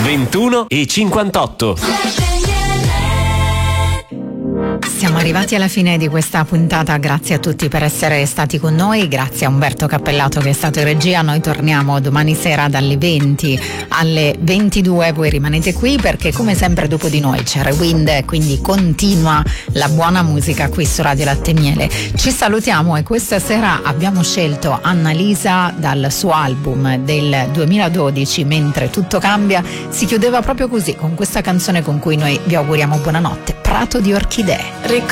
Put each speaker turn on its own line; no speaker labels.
21:58.
Siamo arrivati alla fine di questa puntata, grazie a tutti per essere stati con noi, grazie a Umberto Cappellato che è stato in regia. Noi torniamo domani sera dalle 20 alle 22, voi rimanete qui perché come sempre dopo di noi c'è Rewind, quindi continua la buona musica qui su Radio Latte e Miele. Ci salutiamo e questa sera abbiamo scelto Annalisa dal suo album del 2012 Mentre tutto cambia. Si chiudeva proprio così, con questa canzone con cui noi vi auguriamo buonanotte, Prato di orchidee.